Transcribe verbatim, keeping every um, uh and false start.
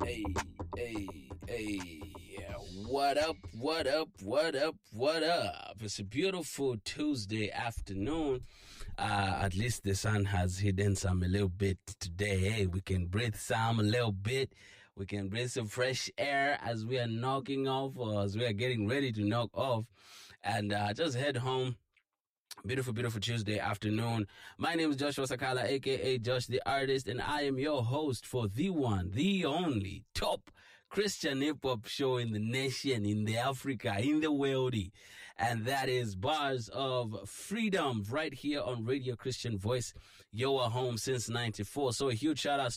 Hey, hey, hey, what up, what up, what up, what up? It's a beautiful Tuesday afternoon. Uh, at least the sun has hidden some a little bit today. Hey, we can breathe some a little bit. We can breathe some fresh air as we are knocking off, or as we are getting ready to knock off. And uh, just head home. Beautiful, beautiful Tuesday afternoon. My name is Joshua Sakala, aka Josh the Artist, and I am your host for the one, the only top Christian hip-hop show in the nation, in the Africa, in the world. And that is Bars of Freedom right here on Radio Christian Voice, your home since ninety-four. So a huge shout out